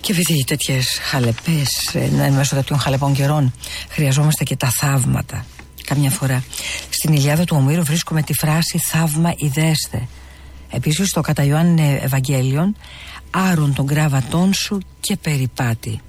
Και επειδή τέτοιες χαλεπές, μέσω τέτοιων χαλεπών καιρών, χρειαζόμαστε και τα θαύματα. Καμιά φορά στην Ηλιάδα του Ομήρου βρίσκουμε τη φράση «θαύμα ιδέστε». Επίσης στο κατά Ιωάννη Ευαγγέλιον «άρον των κράβατών σου και περιπάτη».